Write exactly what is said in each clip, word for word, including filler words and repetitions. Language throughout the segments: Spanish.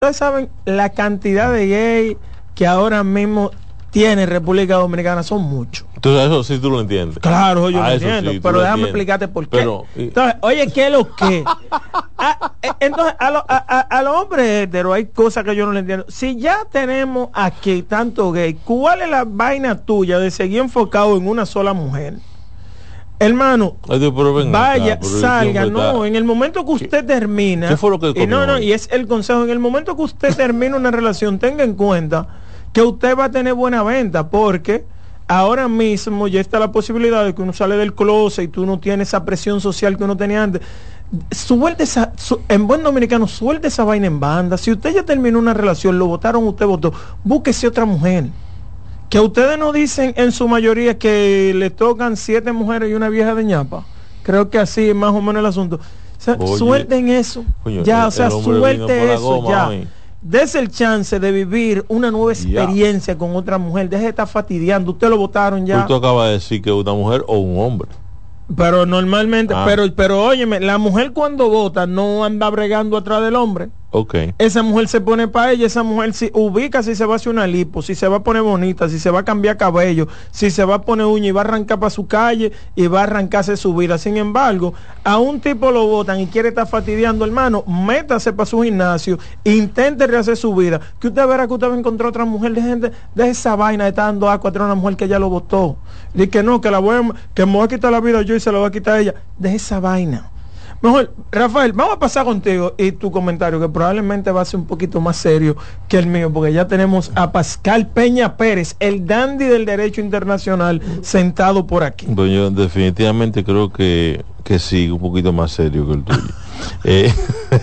Ustedes saben la cantidad de gays que ahora mismo tiene República Dominicana, son muchos. Entonces eso sí tú lo entiendes. Claro, yo ah, lo entiendo, sí, pero lo déjame entiendes. explicarte por qué. Pero, y... Entonces, oye, ¿qué es lo que? a, entonces, a, lo, a, a, a los hombres heteros hay cosas que yo no le entiendo. Si ya tenemos aquí tanto gay, ¿cuál es la vaina tuya de seguir enfocado en una sola mujer? Hermano, Ay, Dios, pero venga vaya, acá, pero salga, no, está... en el momento que usted termina, ¿Qué fue lo que y no, no, y es el consejo, en el momento que usted termina una relación, tenga en cuenta que usted va a tener buena venta, porque ahora mismo ya está la posibilidad de que uno sale del closet y tú no tienes esa presión social que uno tenía antes. Suelte esa, su, en buen dominicano, suelte esa vaina en banda. Si usted ya terminó una relación, lo votaron, usted votó, búsquese otra mujer. Que ustedes no dicen en su mayoría que le tocan siete mujeres y una vieja de ñapa. Creo que así es más o menos el asunto. O sea, Oye, suelten eso. Coño, ya, el, o sea, suelte eso goma, ya. Mami. Dese el chance de vivir una nueva experiencia ya. Con otra mujer. Deje de estar fastidiando. Usted lo votaron ya. Tú acabas de decir que una mujer o un hombre. Pero normalmente, ah. pero, pero óyeme, la mujer cuando vota no anda bregando atrás del hombre. Okay. Esa mujer se pone para ella, esa mujer si ubica si se va a hacer una lipo, si se va a poner bonita, si se va a cambiar cabello, si se va a poner uña y va a arrancar para su calle y va a arrancarse su vida. Sin embargo, a un tipo lo votan y quiere estar fastidiando, hermano, métase para su gimnasio, intente rehacer su vida, que usted verá que usted va a encontrar otra mujer. De gente, de esa vaina de estar dando agua a una mujer que ya lo votó. Y que no, que la voy a, que me voy a quitar la vida yo y se la voy a quitar a ella. De esa vaina. Mejor, Rafael, vamos a pasar contigo y tu comentario, que probablemente va a ser un poquito más serio que el mío, porque ya tenemos a Pascal Peña Pérez, el dandy del derecho internacional, sentado por aquí. Bueno, yo definitivamente creo que, que sí, un poquito más serio que el tuyo. eh,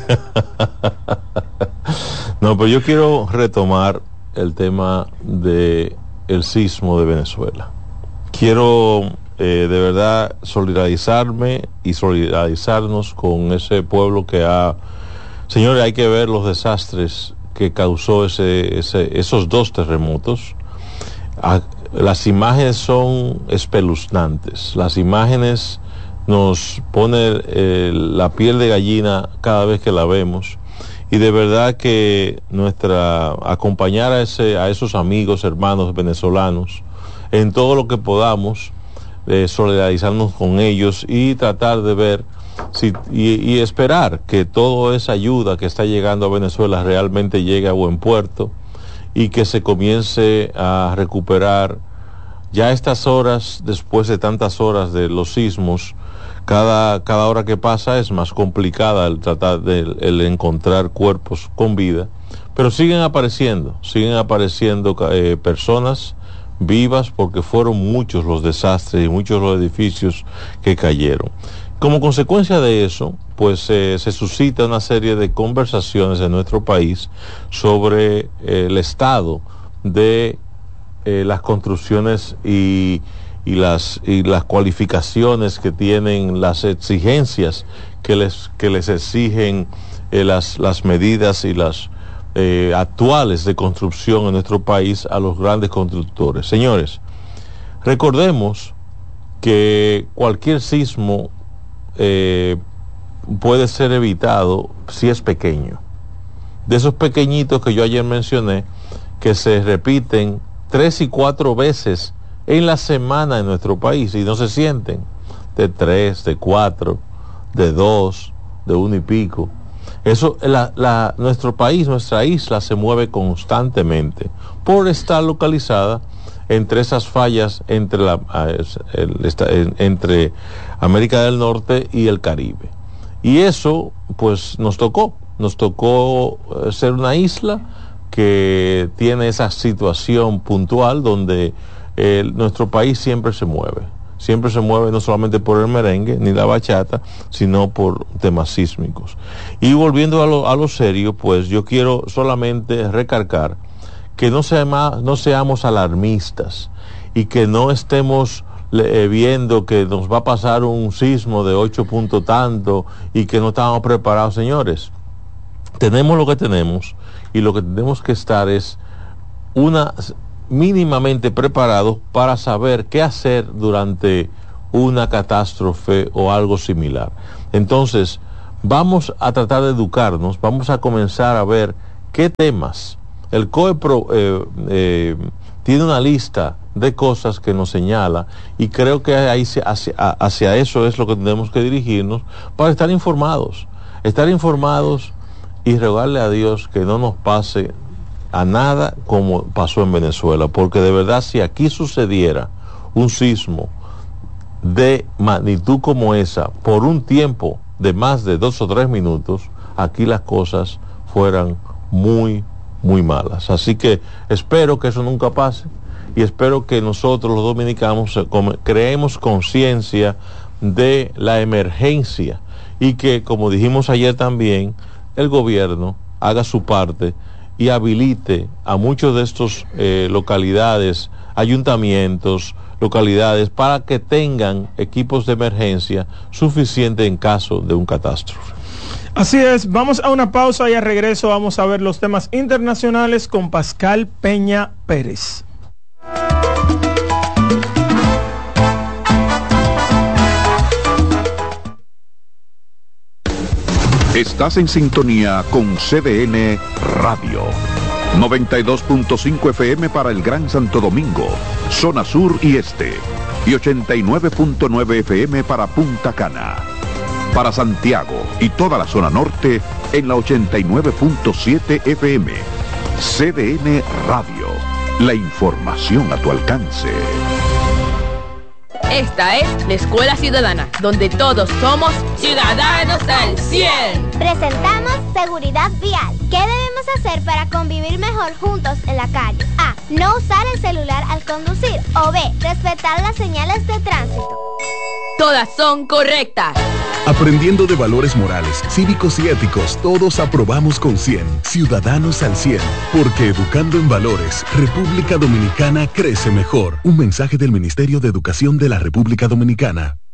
no, pero yo quiero retomar el tema de el sismo de Venezuela. Quiero... Eh, de verdad solidarizarme y solidarizarnos con ese pueblo que ha... Señores, hay que ver los desastres que causó ese, ese, esos dos terremotos. Ah, las imágenes son espeluznantes. Las imágenes nos ponen eh, la piel de gallina cada vez que la vemos. Y de verdad que nuestra acompañar a, ese, a esos amigos, hermanos venezolanos, en todo lo que podamos, Eh, solidarizarnos con ellos y tratar de ver si, y, y esperar que toda esa ayuda que está llegando a Venezuela realmente llegue a buen puerto y que se comience a recuperar. Ya a estas horas, después de tantas horas de los sismos, cada, cada hora que pasa es más complicada el tratar de el encontrar cuerpos con vida, pero siguen apareciendo, siguen apareciendo eh, personas vivas, porque fueron muchos los desastres y muchos los edificios que cayeron. Como consecuencia de eso, pues eh, se suscita una serie de conversaciones en nuestro país sobre eh, el estado de eh, las construcciones y, y, las, y las cualificaciones que tienen, las exigencias que les, que les exigen eh, las, las medidas y las Eh, actuales de construcción en nuestro país a los grandes constructores. Señores, recordemos que cualquier sismo eh, puede ser evitado si es pequeño. De esos pequeñitos que yo ayer mencioné, que se repiten tres y cuatro veces en la semana en nuestro país y no se sienten, de tres, de cuatro, de dos, de uno y pico. Eso, la, la, nuestro país, nuestra isla se mueve constantemente por estar localizada entre esas fallas entre, la, el, el, entre América del Norte y el Caribe. Y eso, pues, nos tocó, nos tocó ser una isla que tiene esa situación puntual donde eh, nuestro país siempre se mueve. Siempre se mueve no solamente por el merengue ni la bachata, sino por temas sísmicos. Y volviendo a lo, a lo serio, pues yo quiero solamente recalcar que no, sea más, no seamos alarmistas y que no estemos eh, viendo que nos va a pasar un sismo de ocho puntos tanto y que no estamos preparados. Señores, tenemos lo que tenemos y lo que tenemos que estar es una... mínimamente preparados para saber qué hacer durante una catástrofe o algo similar. Entonces, vamos a tratar de educarnos, vamos a comenzar a ver qué temas. El C O E Pro, eh, eh, tiene una lista de cosas que nos señala y creo que ahí hacia, hacia eso es lo que tenemos que dirigirnos para estar informados. Estar informados y rogarle a Dios que no nos pase a nada como pasó en Venezuela, porque de verdad si aquí sucediera un sismo de magnitud como esa por un tiempo de más de dos o tres minutos, aquí las cosas fueran muy, muy malas. Así que espero que eso nunca pase y espero que nosotros los dominicanos creemos conciencia de la emergencia y que, como dijimos ayer también, el gobierno haga su parte y habilite a muchos de estos eh, localidades, ayuntamientos, localidades, para que tengan equipos de emergencia suficientes en caso de un catástrofe. Así es, vamos a una pausa y a regreso vamos a ver los temas internacionales con Pascal Peña Pérez. Estás en sintonía con C D N Radio. noventa y dos punto cinco F M para el Gran Santo Domingo, zona sur y este. Y ochenta y nueve punto nueve F M para Punta Cana. Para Santiago y toda la zona norte en la ochenta y nueve punto siete F M. C D N Radio. La información a tu alcance. Esta es la Escuela Ciudadana, donde todos somos ciudadanos al cien. Presentamos seguridad vial. ¿Qué debemos hacer para convivir mejor juntos en la calle? A. No usar el celular al conducir. O B. Respetar las señales de tránsito. Todas son correctas. Aprendiendo de valores morales, cívicos y éticos, todos aprobamos con cien. Ciudadanos al cien. Porque educando en valores, República Dominicana crece mejor. Un mensaje del Ministerio de Educación de la República Dominicana.